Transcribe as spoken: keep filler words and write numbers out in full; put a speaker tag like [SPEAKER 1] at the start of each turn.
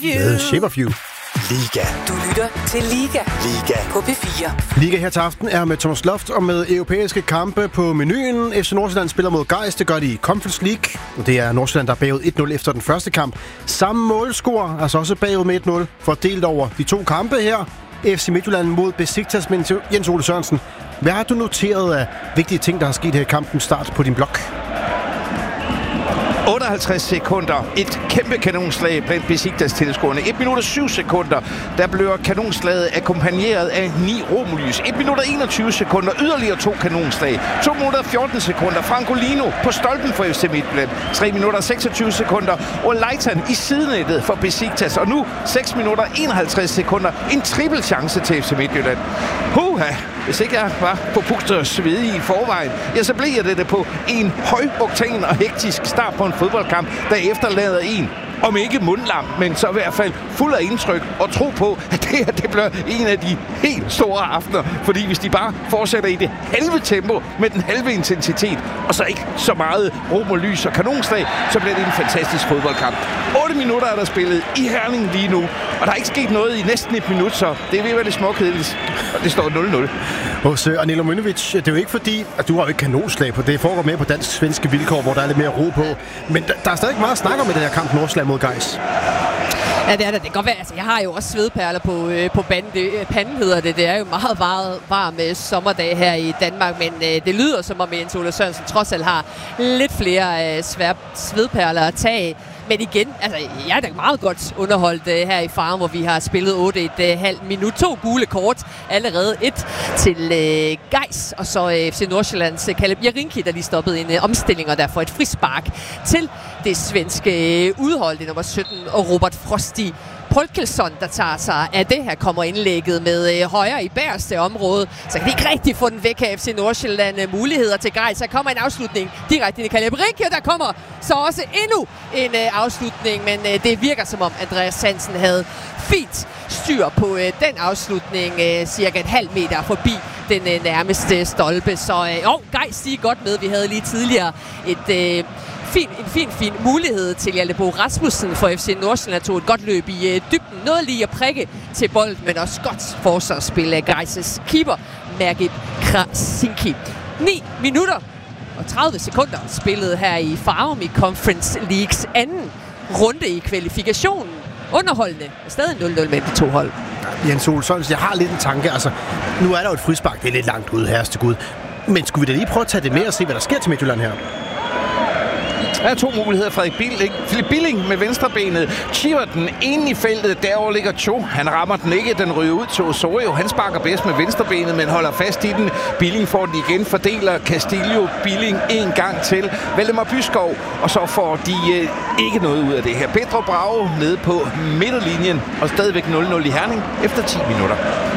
[SPEAKER 1] The Shape of You.
[SPEAKER 2] Liga.
[SPEAKER 3] Du lytter til Liga.
[SPEAKER 2] Liga.
[SPEAKER 3] På P fire.
[SPEAKER 1] Liga her til aften er med Thomas Loft og med europæiske kampe på menuen. F C Nordsjælland spiller mod Gais, det gør de i Conference League. Og det er Nordsjælland, der er bagud et nul efter den første kamp. Samme målscore, altså også bagud med et nul, fordelt over de to kampe her. F C Midtjylland mod Besiktas med Jens Ole Sørensen. Hvad har du noteret af vigtige ting, der har sket her i kampen start på din blog?
[SPEAKER 4] otteoghalvtreds sekunder. Et kæmpe kanonslag blandt Besiktas-tilskuerne. et minut og syv sekunder. Der bliver kanonslaget akkompagneret af ni romlys. et minut og enogtyve sekunder. Yderligere to kanonslag. to minutter og fjorten sekunder. Francolino på stolpen for F C Midtjylland. tre minutter og seksogtyve sekunder. Og Leighton i sidenettet for Besiktas. Og nu seks minutter og enoghalvtreds sekunder. En triple chance til F C Midtjylland. Huha! Hvis ikke jeg var på pugt og svedig i forvejen, ja, så blev jeg det på en højoktan og hektisk start på en fodboldkamp, der efterlader en, om ikke mundlam, men så i hvert fald fuld af indtryk og tro på, at det her det bliver en af de helt store aftener. Fordi hvis de bare fortsætter i det halve tempo med den halve intensitet, og så ikke så meget rom og lys og kanonslag, så bliver det en fantastisk fodboldkamp. otte minutter er der spillet i Herning lige nu, og der er ikke sket noget i næsten et minut, så det er ved at være lidt småkedeligt. Og det står nul nul.
[SPEAKER 1] Hos uh, Anilo Mønnevic, det er jo ikke fordi, at du har jo ikke kanonslag på det. Det foregår mere på dansk-svenske vilkår, hvor der er lidt mere ro på. Men der, der er stadig meget at snakke om i den her kamp, Nordsjælland mod Gais.
[SPEAKER 5] Ja, det er det. Det kan godt være. Altså, jeg har jo også svedperler på, øh, på bande, panden, hedder det. Det er jo meget, meget varm øh, sommerdag her i Danmark, men øh, det lyder som om Jens Ole Sørensen trods alt har lidt flere øh, svær, svedperler at tage. Men igen, altså, jeg er da meget godt underholdt uh, her i Farum, hvor vi har spillet otte et halvt minut. To gule kort, allerede et til uh, Gais, og så uh, F C Nordsjællands uh, Kaleb Jarinki, der lige stoppede en uh, omstilling, og derfor et frispark til det svenske uh, udhold, det nummer sytten, og Robert Frosti Polkelsson, der tager sig af det her, kommer indlægget med øh, højre i bagerste område. Så kan de ikke rigtig få den væk af F C Nordsjælland. Øh, muligheder til Gais. Så kommer en afslutning direkte i Kaleb Jarinki, og der kommer så også endnu en øh, afslutning. Men øh, det virker som om Andreas Hansen havde fint styr på øh, den afslutning, øh, cirka et halvt meter forbi den øh, nærmeste stolpe. Så øh, jo, Gais stiger godt med. Vi havde lige tidligere et... Øh, Fin, en fin, fin mulighed til Jalebo Rasmussen for F C Nordsjælland, tog et godt løb i øh, dybden. Noget lige at prikke til bolden, men også godt forsvarsspil af Gais' keeper, Mergit Krasinski. ni minutter og tredive sekunder spillet her i Farum i Conference Leagues anden runde i kvalifikationen. Underholdende. Stadig nul nul mellem de to hold.
[SPEAKER 1] Jens Ole Sørensen, jeg har lidt en tanke. Altså, nu er der jo et frispark, det er lidt langt ude, herres til Gud. Men skulle vi da lige prøve at tage det med og se, hvad der sker til Midtjylland her?
[SPEAKER 4] Der er to muligheder. Frederik Billing, Philip Billing med venstrebenet. Chiver den ene i feltet. Derovre ligger Cho. Han rammer den ikke. Den ryger ud til Osorio. Han sparker bedst med venstrebenet, men holder fast i den. Billing får den igen. Fordeler Castillo Billing en gang til. Valdemar Byskov. Og så får de øh, ikke noget ud af det her. Pedro Bravo nede på midterlinjen. Og stadigvæk nul nul i Herning efter ti minutter.